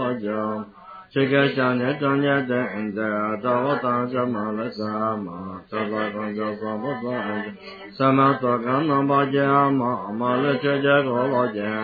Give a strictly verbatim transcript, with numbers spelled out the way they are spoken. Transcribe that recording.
巴江。这个讲年讲年的恩的，找我当什么了什么？这个讲叫什么什么？什么做个能把家嘛嘛了这这个老家。